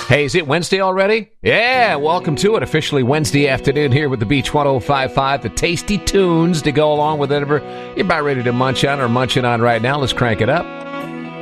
Hey, is it Wednesday already? Yeah, welcome to it. Officially Wednesday afternoon here with the Beach 105.5, the tasty tunes to go along with whatever you're about ready to munch on or munching on right now. Let's crank it up.